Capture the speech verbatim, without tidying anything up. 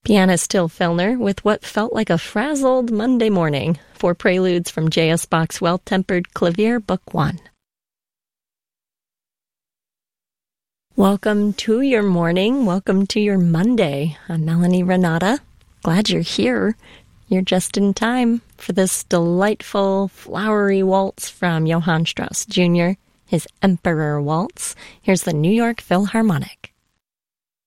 Pianist Till Fellner with what felt like a frazzled Monday morning for Preludes from J S. Bach's Well-Tempered Clavier, Book One. Welcome to your morning. Welcome to your Monday. I'm Melanie Renata. Glad you're here. You're just in time for this delightful, flowery waltz from Johann Strauss Junior, his Emperor Waltz. Here's the New York Philharmonic.